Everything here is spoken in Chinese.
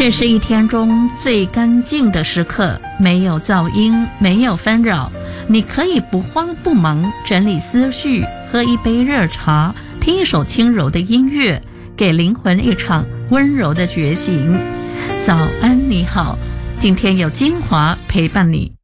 这是一天中最干净的时刻，没有噪音，没有纷扰。你可以不慌不忙整理思绪，喝一杯热茶，听一首轻柔的音乐，给灵魂一场温柔的觉醒。早安，你好，今天有精华陪伴你。